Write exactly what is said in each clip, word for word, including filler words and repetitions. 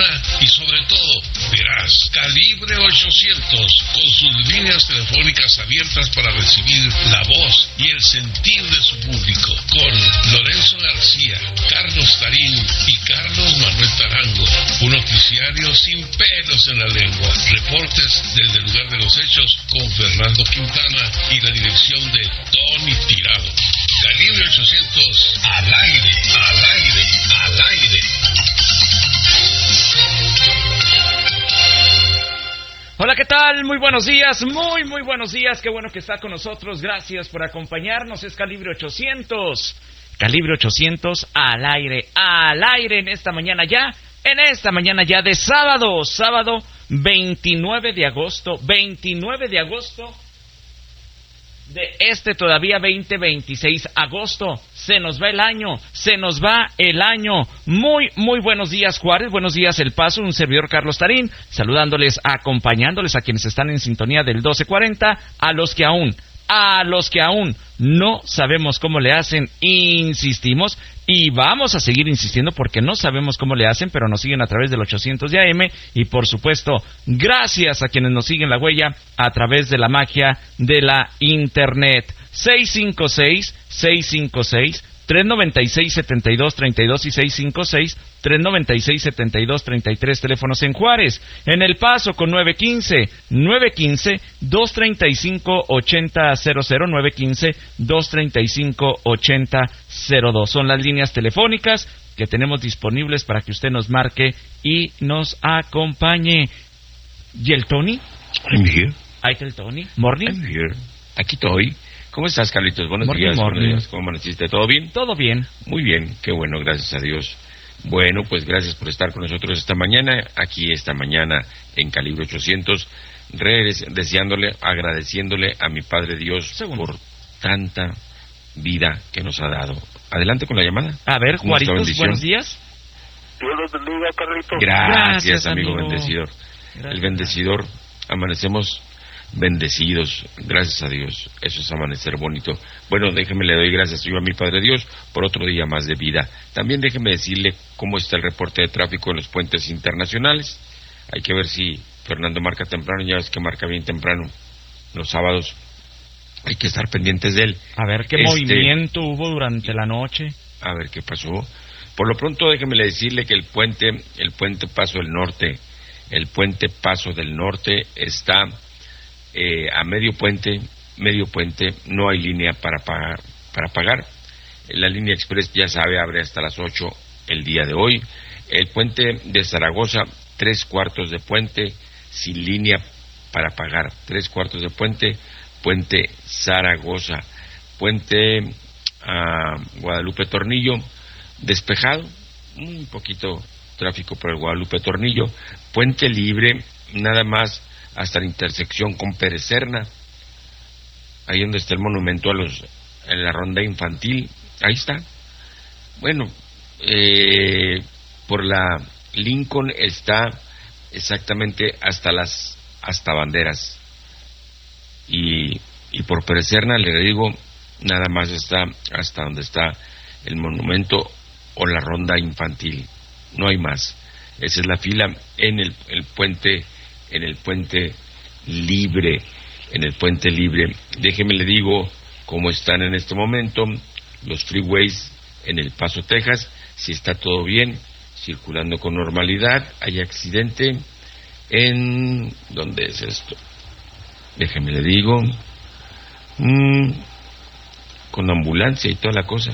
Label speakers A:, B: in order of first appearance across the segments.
A: Quintana y sobre todo, verás, Calibre ochocientos, con sus líneas telefónicas abiertas para recibir la voz y el sentir de su público, con Lorenzo García, Carlos Tarín y Carlos Manuel Tarango, un noticiario sin pelos en la lengua, reportes desde el lugar de los hechos con Fernando Quintana y la dirección de Tony Tirado. Calibre ochocientos, al aire, al aire, al aire.
B: Hola, ¿qué tal? Muy buenos días, muy, muy buenos días. Qué bueno que está con nosotros. Gracias por acompañarnos. Es Calibre ochocientos. Calibre ochocientos al aire, al aire en esta mañana ya, en esta mañana ya de sábado, sábado veintinueve de agosto, veintinueve de agosto de este todavía veinte veintiséis agosto. Se nos va el año, se nos va el año. Muy, muy buenos días, Juárez, buenos días, El Paso, un servidor Carlos Tarín, saludándoles, acompañándoles a quienes están en sintonía del doce cuarenta, a los que aún, a los que aún no sabemos cómo le hacen, insistimos y vamos a seguir insistiendo porque no sabemos cómo le hacen, pero nos siguen a través del ochocientos de A M y por supuesto, gracias a quienes nos siguen la huella a través de la magia de la internet. seis cinco seis, seis cinco seis, tres nueve seis, siete dos tres dos y seis cinco seis, tres nueve seis, siete dos tres tres, teléfonos en Juárez. En El Paso con nueve uno cinco, nueve uno cinco, dos tres cinco, ocho cero cero cero, nueve uno cinco, dos tres cinco, ocho cero cero dos. Son las líneas telefónicas que tenemos disponibles para que usted nos marque y nos acompañe. ¿Y el Tony?
C: I'm here.
B: Ahí está el Tony. Morning.
C: I'm here. Aquí estoy. ¿Cómo estás, Carlitos? Buenos
B: morning,
C: días.
B: Morning.
C: Buenos días. ¿Cómo amaneciste? ¿Todo bien?
B: Todo bien.
C: Muy bien. Qué bueno, gracias a Dios. Bueno, pues gracias por estar con nosotros esta mañana, aquí esta mañana en Calibre ochocientos, re- deseándole, agradeciéndole a mi Padre Dios
B: Segundo.
C: por tanta vida que nos ha dado. Adelante con la llamada.
B: A ver,
C: ¿Cómo está,
B: Juaritos,
C: bendición?
B: buenos días.
D: Dios los bendiga, Carlitos.
C: Gracias,
B: Gracias,
C: amigo,
B: amigo.
C: bendecidor.
B: Gracias.
C: El bendecidor, amanecemos bendecidos, gracias a Dios. Eso es amanecer bonito. Bueno, déjeme, le doy gracias yo a mi Padre Dios por otro día más de vida. También déjeme decirle cómo está el reporte de tráfico en los puentes internacionales. Hay que ver si Fernando marca temprano, ya ves que marca bien temprano los sábados. Hay que estar pendientes de él.
B: A ver qué
C: Este,
B: movimiento hubo durante la noche.
C: A ver qué pasó. Por lo pronto, déjeme decirle que el puente, el puente Paso del Norte, el puente Paso del Norte está eh, a medio puente, medio puente, no hay línea para pagar, para pagar. La línea express, ya sabe, abre hasta las ocho el día de hoy. El puente de Zaragoza, tres cuartos de puente, sin línea para pagar, tres cuartos de puente, puente Zaragoza, puente uh, Guadalupe Tornillo, despejado, un poquito tráfico por el Guadalupe Tornillo, puente libre, nada más hasta la intersección con Pérez Serna, ahí donde está el monumento a los, en la ronda infantil, ahí está. Bueno, eh, por la Lincoln está exactamente hasta las, hasta Banderas, y, y por Pérez Serna, le digo, nada más está hasta donde está el monumento o la ronda infantil, no hay más. Esa es la fila en el, el puente, en el puente libre, en el puente libre. Déjeme le digo cómo están en este momento los freeways en El Paso, Texas, si está todo bien, circulando con normalidad. Hay accidente en, ¿dónde es esto? Déjeme le digo, mm, con ambulancia y toda la cosa.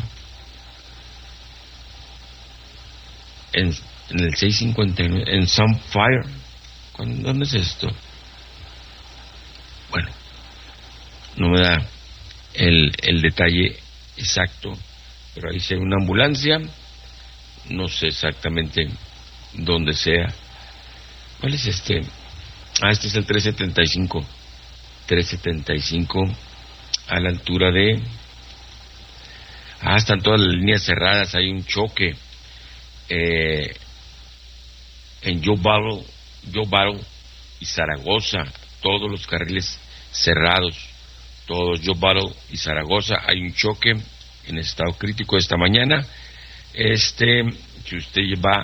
C: En, en el seiscientos cincuenta y nueve, en Sunfire. ¿Dónde es esto? Bueno, no me da el, el detalle exacto, pero ahí se ve una ambulancia, no sé exactamente dónde sea. ¿Cuál es este? Ah, este es el trescientos setenta y cinco. trescientos setenta y cinco, a la altura de... Ah, están todas las líneas cerradas, hay un choque. Eh, en Joe Battle, Joe Battle y Zaragoza, todos los carriles cerrados, todos Joe Battle y Zaragoza, hay un choque en estado crítico esta mañana. Este, si usted va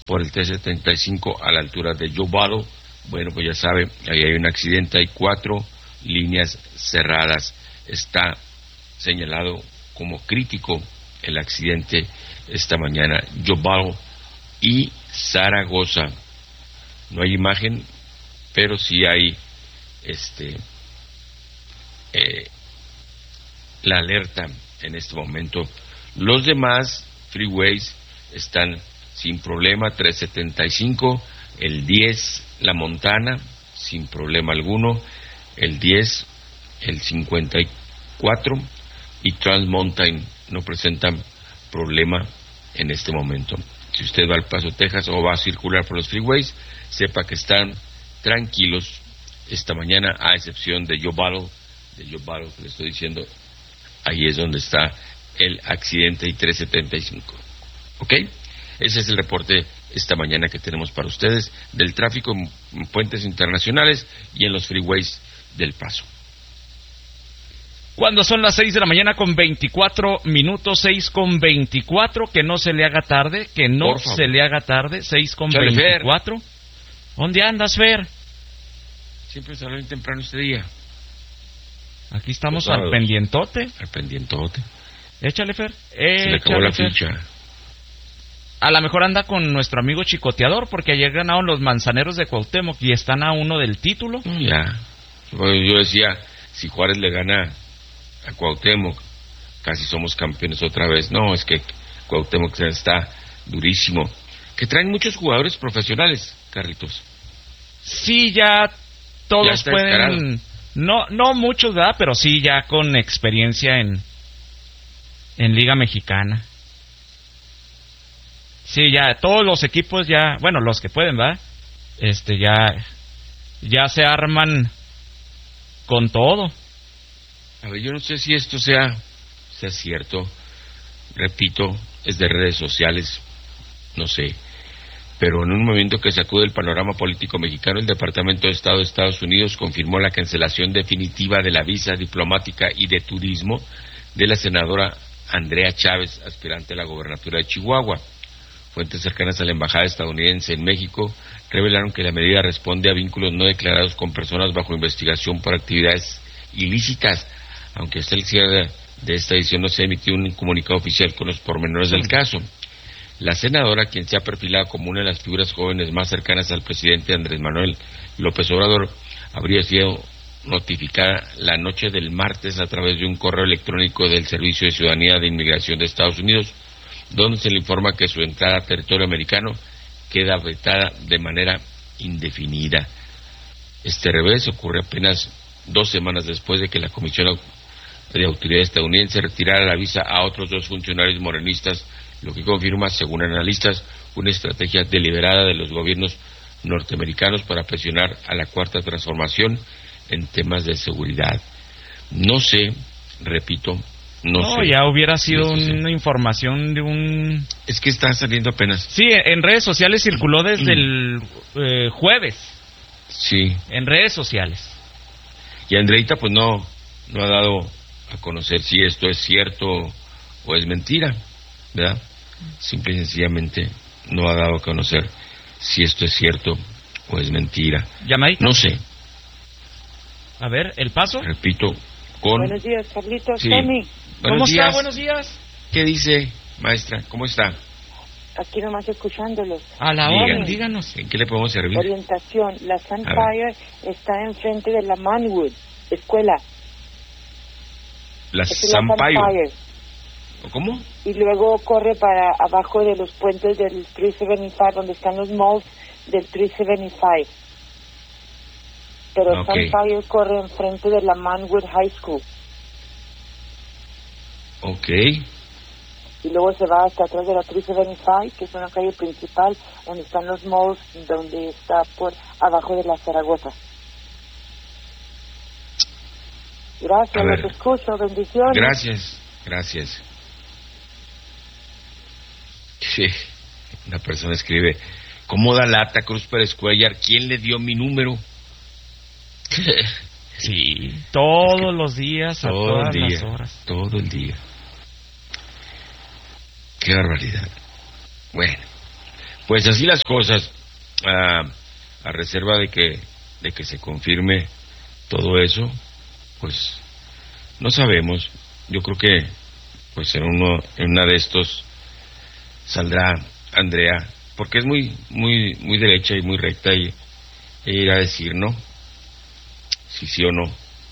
C: por el T setenta y cinco a la altura de Joe Bottle. Bueno, pues ya sabe, ahí hay un accidente, hay cuatro líneas cerradas. Está señalado como crítico el accidente esta mañana, Joe Bottle y Zaragoza. No hay imagen, pero sí hay este eh, la alerta en este momento. Los demás freeways están sin problema, trescientos setenta y cinco, el diez, la Montana, sin problema alguno, el diez, el cincuenta y cuatro y Trans Mountain no presentan problema en este momento. Si usted va al Paso, Texas, o va a circular por los freeways, sepa que están tranquilos esta mañana, a excepción de Joe Bottle, de Joe Bottle que le estoy diciendo, ahí es donde está el accidente y trescientos setenta y cinco. ¿Ok? Ese es el reporte esta mañana que tenemos para ustedes del tráfico en puentes internacionales y en los freeways del Paso.
B: Cuando son las seis de la mañana con veinticuatro minutos, seis con veinticuatro, que no se le haga tarde, que no se le haga tarde, seis con veinticuatro. ¿Dónde andas, Fer?
C: Siempre salió bien temprano este día.
B: Aquí estamos al pendientote.
C: Al pendientote.
B: Échale, Fer.
C: Échale, se le acabó la Fer. Ficha.
B: A lo mejor anda con nuestro amigo chicoteador, porque ayer ganaron los Manzaneros de Cuauhtémoc y están a uno del título.
C: Ya. Yo decía, si Juárez le gana a Cuauhtémoc, casi somos campeones otra vez. No, es que Cuauhtémoc está durísimo. Que traen muchos jugadores profesionales, Carlitos.
B: Sí, ya todos
C: ya
B: pueden...
C: Descarado.
B: No no muchos, ¿verdad? Pero sí ya con experiencia en, en Liga Mexicana. Sí, ya todos los equipos ya... Bueno, los que pueden, ¿verdad? Este, ya... Ya se arman con todo.
C: A ver, yo no sé si esto sea, sea cierto. Repito, es de redes sociales, no sé. Pero en un momento que sacude el panorama político mexicano, el Departamento de Estado de Estados Unidos confirmó la cancelación definitiva de la visa diplomática y de turismo de la senadora Andrea Chávez, aspirante a la gobernatura de Chihuahua. Fuentes cercanas a la embajada estadounidense en México revelaron que la medida responde a vínculos no declarados con personas bajo investigación por actividades ilícitas, aunque hasta el cierre de esta edición no se emitió un comunicado oficial con los pormenores del caso. La senadora, quien se ha perfilado como una de las figuras jóvenes más cercanas al presidente Andrés Manuel López Obrador, habría sido notificada la noche del martes a través de un correo electrónico del Servicio de Ciudadanía de Inmigración de Estados Unidos, donde se le informa que su entrada a territorio americano queda vetada de manera indefinida. Este revés ocurre apenas dos semanas después de que la Comisión de Autoridad Estadounidense retirara la visa a otros dos funcionarios morenistas, lo que confirma, según analistas, una estrategia deliberada de los gobiernos norteamericanos para presionar a la Cuarta Transformación en temas de seguridad. No sé, repito, no,
B: no
C: sé.
B: ya hubiera sido
C: sí, sí,
B: una
C: sí.
B: información de un...
C: Es que está saliendo apenas.
B: Sí, en redes sociales circuló desde el eh, jueves.
C: Sí.
B: En redes sociales.
C: Y Andreita pues no, no ha dado a conocer si esto es cierto o es mentira, ¿verdad? Simple y sencillamente no ha dado a conocer si esto es cierto o es mentira.
B: ¿Llamadita?
C: No sé.
B: A ver, ¿el paso?
C: Repito, con...
E: Buenos días, Carlitos.
C: Sí.
E: Tony,
B: ¿Cómo
C: Buenos
B: está?
C: días.
B: Buenos días.
C: ¿Qué dice, maestra? ¿Cómo está?
E: aquí nomás escuchándolos.
B: A la
C: Diga.
B: orden, díganos.
C: ¿En qué le podemos servir?
E: Orientación. La Sunfire está enfrente de la Manwood Escuela.
C: La
E: Esa es la
C: Sampaio.
E: Sunfire.
C: ¿O cómo?
E: Y luego corre para abajo de los puentes del trescientos setenta y cinco, donde están los malls del trescientos setenta y cinco. Pero
C: Ok.
E: Sunfire corre enfrente de la Manwood High School.
C: Ok.
E: Y luego se va hasta atrás de la trescientos setenta y cinco, que es una calle principal, donde están los malls, donde está por abajo de la Zaragoza. Gracias,
C: A ver.
E: los escucho, bendiciones.
C: Gracias, gracias. Sí, una persona escribe, ¿cómo da lata Cruz Pérez Cuellar? ¿Quién le dio mi número?
B: Sí, todos es que los días, a
C: todo
B: todas
C: el día,
B: las horas.
C: todo el día. Qué barbaridad. Bueno, pues así las cosas, a, a reserva de que, de que se confirme todo eso, pues no sabemos. Yo creo que pues en uno, en una de estos saldrá Andrea, porque es muy, muy, muy derecha y muy recta y e irá a decir, ¿no? Si sí o no.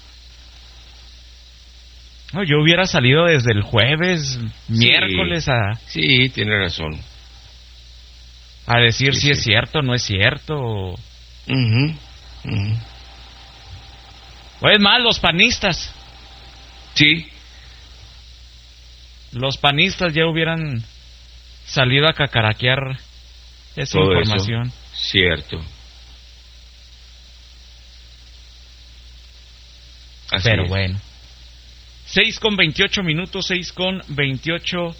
B: No, yo hubiera salido desde el jueves, sí, miércoles a...
C: Sí, tiene razón.
B: A decir
C: sí,
B: si
C: sí.
B: es cierto, no es cierto. O
C: uh-huh, uh-huh.
B: O es más, los panistas.
C: Sí.
B: Los panistas ya hubieran salido a cacaraquear esa
C: todo
B: información.
C: Eso, cierto. Así
B: Pero
C: es.
B: bueno. seis con veintiocho minutos, seis con veintiocho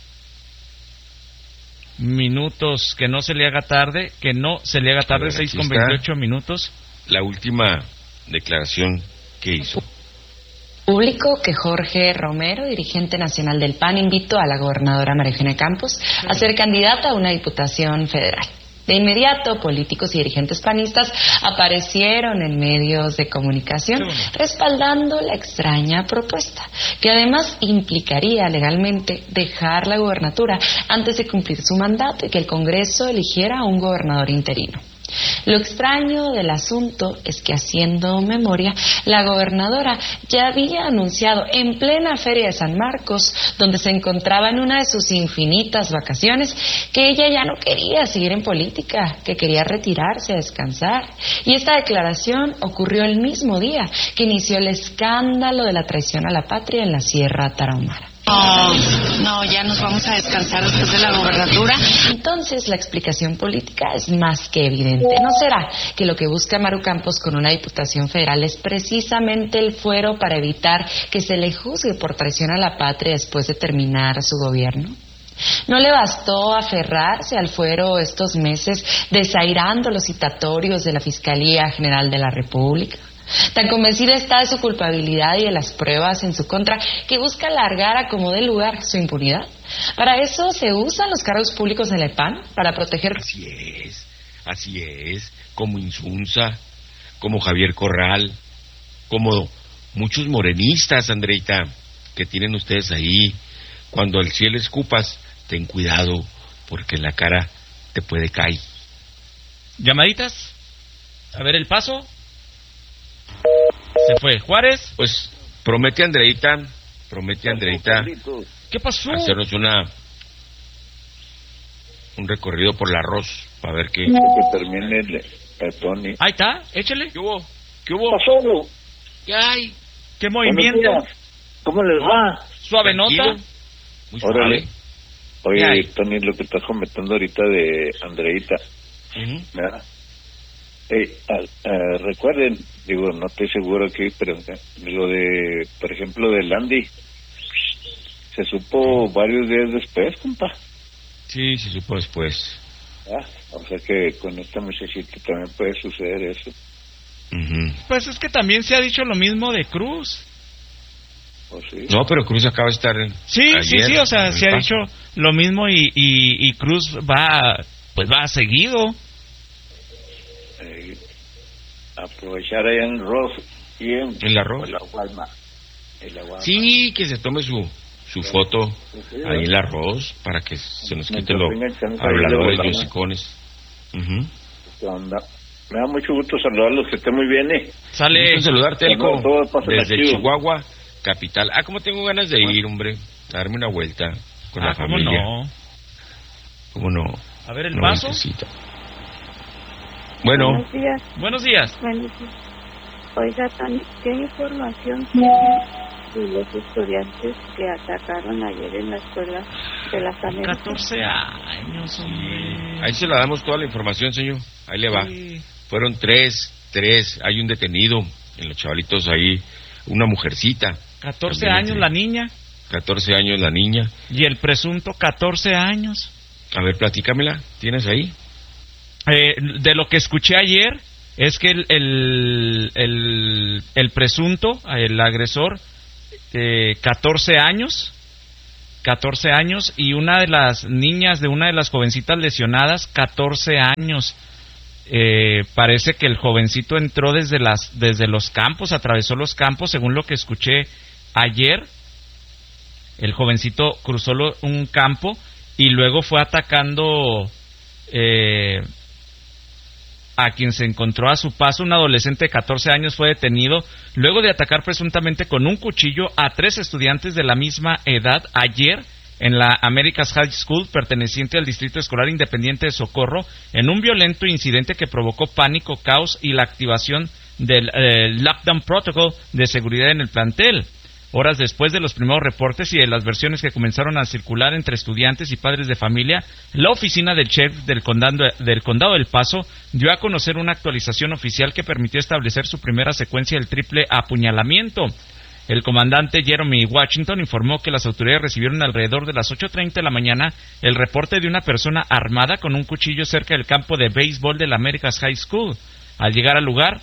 B: minutos. Que no se le haga tarde, que no se le haga tarde, seis con veintiocho minutos.
C: La última declaración que hizo.
F: Público que Jorge Romero, dirigente nacional del P A N, invitó a la gobernadora María Eugenia Campos a ser candidata a una diputación federal. De inmediato, políticos y dirigentes panistas aparecieron en medios de comunicación respaldando la extraña propuesta, que además implicaría legalmente dejar la gobernatura antes de cumplir su mandato y que el Congreso eligiera a un gobernador interino. Lo extraño del asunto es que, haciendo memoria, la gobernadora ya había anunciado en plena Feria de San Marcos, donde se encontraba en una de sus infinitas vacaciones, que ella ya no quería seguir en política, que quería retirarse a descansar. Y esta declaración ocurrió el mismo día que inició el escándalo de la traición a la patria en la Sierra Tarahumara.
G: No, no, ya nos vamos a descansar después de la gobernatura.
F: Entonces, la explicación política es más que evidente. ¿No será que lo que busca Maru Campos con una diputación federal es precisamente el fuero para evitar que se le juzgue por traición a la patria después de terminar su gobierno? ¿No le bastó aferrarse al fuero estos meses desairando los citatorios de la Fiscalía General de la República? Tan convencida está de su culpabilidad y de las pruebas en su contra que busca alargar a como dé lugar su impunidad. Para eso se usan los cargos públicos en el P A N, para proteger...
C: Así es, así es, como Insunza, como Javier Corral, como muchos morenistas, Andreita, que tienen ustedes ahí. Cuando al cielo escupas, ten cuidado, porque en la cara te puede caer.
B: ¿Llamaditas? A ver el paso. Se fue Juárez.
C: Pues promete Andreita, promete Andreita.
B: ¿Qué pasó?
C: Hacernos una un recorrido por el arroz para ver qué.
D: Que termine el, el Tony.
B: Ahí está, échale.
C: ¿Qué hubo? ¿Qué hubo?
D: Pasó.
C: ¿Qué hay?
B: ¿Qué movimiento?
D: ¿Cómo les va?
B: Suave
C: Tranquilo.
B: nota.
C: Muy
D: Órale.
C: suave. ¿Qué hay?
D: Oye, Tony, lo que estás comentando ahorita de Andreita,
C: Uh-huh.
D: ¿verdad? Eh, al- eh, recuerden, digo, no estoy seguro aquí, pero eh, lo de, por ejemplo, de Landy, se supo varios días después, compa.
C: Sí, se supo después.
D: ¿Verdad? O sea que con esta muchachita también puede suceder eso.
C: Uh-huh.
B: Pues es que también se ha dicho lo mismo de Cruz.
D: ¿O sí?
C: No, pero Cruz acaba de estar en,
B: Sí,
C: ayer,
B: sí, sí, o sea,
C: en el
B: se ha
C: Paso.
B: dicho lo mismo y, y, y Cruz va, pues va seguido.
D: Eh, aprovechar allá en Ross y en,
C: ¿En la Ross?
D: en la Gualma. En la Gualma.
C: Sí, que se tome su su foto
D: Sí,
C: ahí en el arroz para que se nos quite
D: Mientras
C: lo
D: vengan chance de
C: habladores
D: volar.
C: y hocicones. Uh-huh.
D: ¿Qué onda? Me da mucho gusto saludarlos, que estén muy bien, ¿eh?
B: Sale.
C: Gusto en saludarte, Elco,
D: No, todo pasa
C: desde
D: chido.
C: Chihuahua, capital. Ah, cómo tengo ganas de ir, hombre, a darme una vuelta con
B: Ah,
C: la
B: ¿cómo
C: familia.
B: no?
C: ¿Cómo no?
B: A ver el
C: Una
B: vaso.
C: vueltecita. Bueno,
H: Buenos días,
B: Buenos días.
H: buenos días. Oiga, Tony, ¿qué información tiene de los estudiantes que atacaron ayer en la escuela de las Américas?
B: catorce años, hombre.
C: ahí se la damos toda la información, señor. Ahí le va.
B: Sí.
C: Fueron tres, tres. Hay un detenido en los chavalitos ahí, una mujercita.
B: catorce
C: También,
B: años
C: sí.
B: la niña
C: catorce años la niña.
B: y el presunto catorce años.
C: A ver, platícamela. ¿Tienes ahí?
B: Eh, de lo que escuché ayer es que el, el, el, el presunto, el agresor, eh, catorce años, catorce años, y una de las niñas de una de las jovencitas lesionadas, catorce años. Eh, parece que el jovencito entró desde las desde los campos, atravesó los campos, según lo que escuché ayer. El jovencito cruzó lo, un campo y luego fue atacando eh, a quien se encontró a su paso. Un adolescente de catorce años fue detenido luego de atacar presuntamente con un cuchillo a tres estudiantes de la misma edad ayer en la America's High School, perteneciente al Distrito Escolar Independiente de Socorro, en un violento incidente que provocó pánico, caos y la activación del eh, Lockdown Protocol de seguridad en el plantel. Horas después de los primeros reportes y de las versiones que comenzaron a circular entre estudiantes y padres de familia, la oficina del sheriff del condado, del condado del Paso dio a conocer una actualización oficial que permitió establecer su primera secuencia del triple apuñalamiento. El comandante Jeremy Washington informó que las autoridades recibieron alrededor de las ocho treinta de la mañana el reporte de una persona armada con un cuchillo cerca del campo de béisbol de la America's High School. Al llegar al lugar,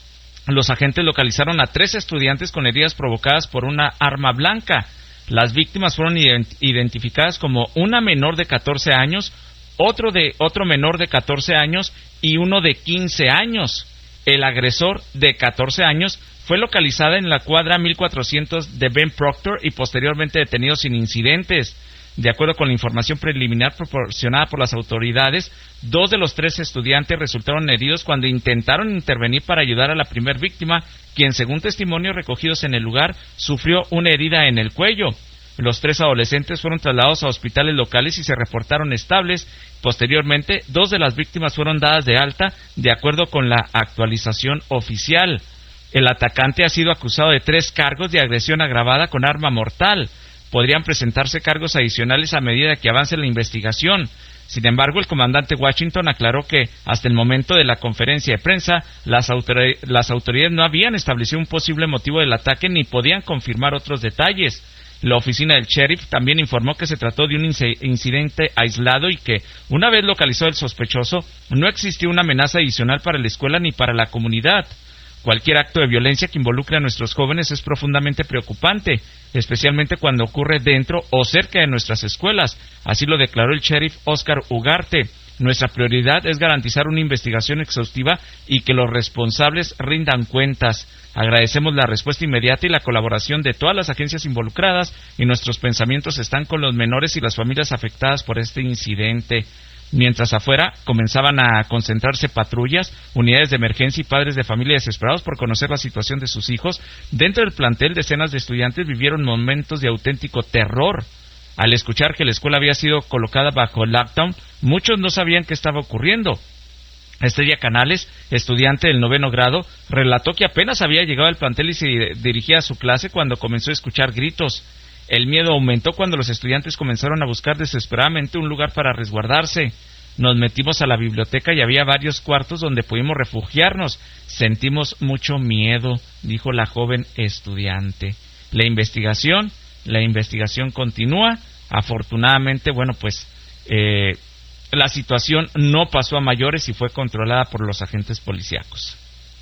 B: los agentes localizaron a tres estudiantes con heridas provocadas por una arma blanca. Las víctimas fueron ident- identificadas como una menor de catorce años, otro de otro menor de catorce años y uno de quince años. El agresor de catorce años fue localizada en la cuadra mil cuatrocientos de Ben Proctor y posteriormente detenido sin incidentes. De acuerdo con la información preliminar proporcionada por las autoridades, dos de los tres estudiantes resultaron heridos cuando intentaron intervenir para ayudar a la primer víctima, quien, según testimonios recogidos en el lugar, sufrió una herida en el cuello. Los tres adolescentes fueron trasladados a hospitales locales y se reportaron estables. Posteriormente, dos de las víctimas fueron dadas de alta, de acuerdo con la actualización oficial. El atacante ha sido acusado de tres cargos de agresión agravada con arma mortal. Podrían presentarse cargos adicionales a medida que avance la investigación. Sin embargo, el comandante Washington aclaró que hasta el momento de la conferencia de prensa, las, autor- las autoridades no habían establecido un posible motivo del ataque ni podían confirmar otros detalles. La oficina del sheriff también informó que se trató de un inc- incidente aislado y que, una vez localizado el sospechoso, no existió una amenaza adicional para la escuela ni para la comunidad. Cualquier acto de violencia que involucre a nuestros jóvenes es profundamente preocupante, especialmente cuando ocurre dentro o cerca de nuestras escuelas. Así lo declaró el sheriff Oscar Ugarte. Nuestra prioridad es garantizar una investigación exhaustiva y que los responsables rindan cuentas. Agradecemos la respuesta inmediata y la colaboración de todas las agencias involucradas y nuestros pensamientos están con los menores y las familias afectadas por este incidente. Mientras afuera comenzaban a concentrarse patrullas, unidades de emergencia y padres de familia desesperados por conocer la situación de sus hijos, dentro del plantel decenas de estudiantes vivieron momentos de auténtico terror. Al escuchar que la escuela había sido colocada bajo lockdown, muchos no sabían qué estaba ocurriendo. Estrella Canales, estudiante del noveno grado, relató que apenas había llegado al plantel y se dirigía a su clase cuando comenzó a escuchar gritos. El miedo aumentó cuando los estudiantes comenzaron a buscar desesperadamente un lugar para resguardarse. Nos metimos a la biblioteca y había varios cuartos donde pudimos refugiarnos. Sentimos mucho miedo, dijo la joven estudiante. La investigación, la investigación continúa. Afortunadamente, bueno, pues eh, la situación no pasó a mayores y fue controlada por los agentes policíacos.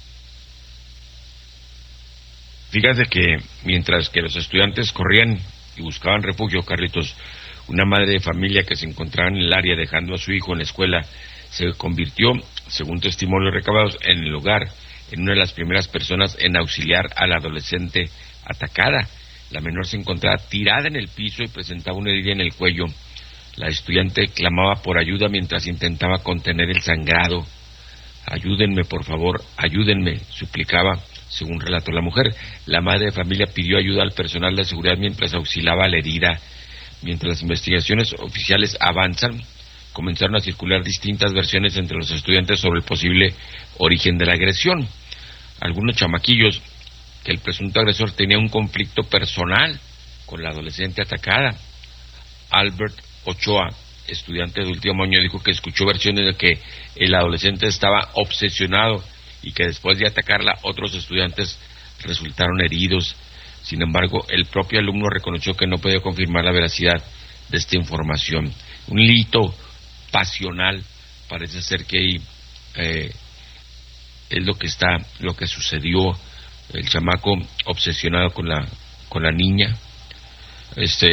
C: Fíjate que mientras que los estudiantes corrían y buscaban refugio, Carlitos, una madre de familia que se encontraba en el área dejando a su hijo en la escuela se convirtió, según testimonios recabados en el hogar, en una de las primeras personas en auxiliar a la adolescente atacada. La menor se encontraba tirada en el piso y presentaba una herida en el cuello. La estudiante clamaba por ayuda mientras intentaba contener el sangrado. Ayúdenme, por favor, ayúdenme, suplicaba. Según relató la mujer, la madre de familia pidió ayuda al personal de seguridad mientras auxiliaba a la herida. Mientras las investigaciones oficiales avanzan, comenzaron a circular distintas versiones entre los estudiantes sobre el posible origen de la agresión. Algunos chamaquillos que el presunto agresor tenía un conflicto personal con la adolescente atacada. Albert Ochoa, estudiante de último año, dijo que escuchó versiones de que el adolescente estaba obsesionado y que después de atacarla otros estudiantes resultaron heridos. Sin embargo, el propio alumno reconoció que no podía confirmar la veracidad de esta información. Un hito pasional parece ser que eh, es lo que está, lo que sucedió. El chamaco obsesionado con la con la niña. Este,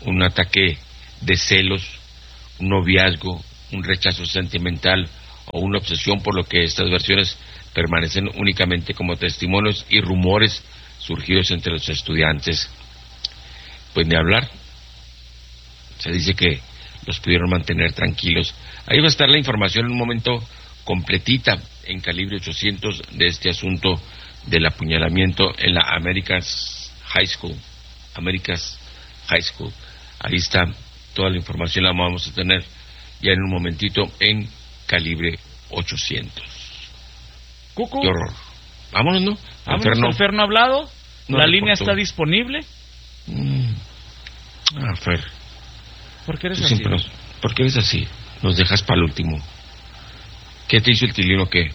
C: un ataque de celos, un noviazgo, un rechazo sentimental o una obsesión, por lo que estas versiones permanecen únicamente como testimonios y rumores surgidos entre los estudiantes. Pues ni hablar, se dice que los pudieron mantener tranquilos. Ahí va a estar la información en un momento completita en Calibre ochocientos de este asunto del apuñalamiento en la America's High School. America's High School. Ahí está toda la información, la vamos a tener ya en un momentito en Calibre ochocientos.
B: Cucu.
C: Qué horror. Vámonos, ¿no?
B: Vámonos, Ferno. El Ferno ha hablado.
C: No
B: la
C: reportó.
B: Línea está disponible.
C: Mm. Ah, Fer.
B: ¿Por qué eres
C: Tú
B: así?
C: siempre nos, ¿Por qué eres así? Nos dejas para el último. ¿Qué te hizo el tilín o qué?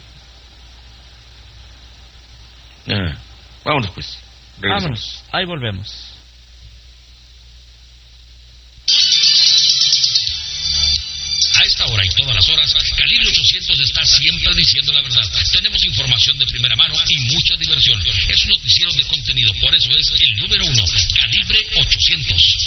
C: Ah, vámonos pues. Regresamos.
B: Vámonos. Ahí volvemos.
A: A esta hora y todas las horas, Calibre ochocientos está siempre diciendo la verdad. Tenemos información de primera mano y mucha diversión. Es un noticiero de contenido, por eso es el número uno, Calibre ochocientos.